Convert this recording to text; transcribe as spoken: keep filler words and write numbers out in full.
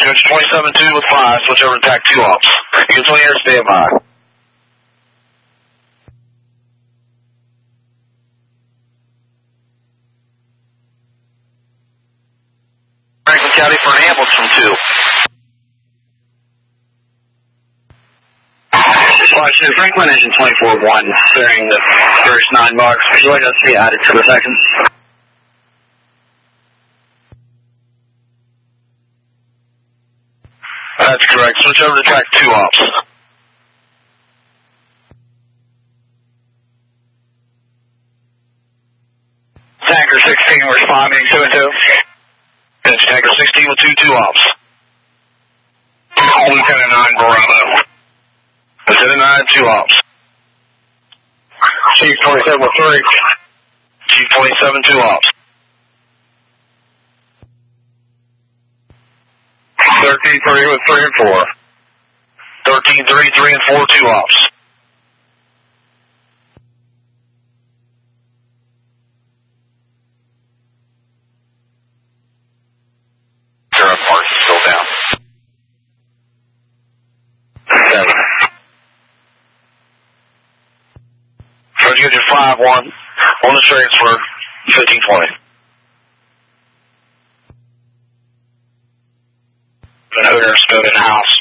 Coach twenty-seven two with five, switch over to tack two ops. You can swing air, stand by. Franklin County for an ambulance from two. Washington Franklin, engine twenty-four one, clearing the first nine marks. Would you like us to be added to the second? That's correct. Switch over to track two ops. Tanker sixteen responding two and two. It's Tanker sixteen with two two ops. Lieutenant nine Bravo. Lieutenant nine two ops. Chief twenty-seven with three. Chief twenty-seven two ops. thirteen three with three and four. thirteen three, three and four, two ops. Zero mark, still down. Seven. First get your five one. On the transfer, fifteen twenty. An owner spilled in the house.